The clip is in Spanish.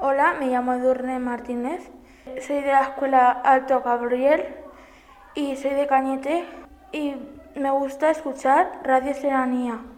Hola, me llamo Edurne Martínez, soy de la Escuela Alto Gabriel y soy de Cañete y me gusta escuchar Radio Serranía.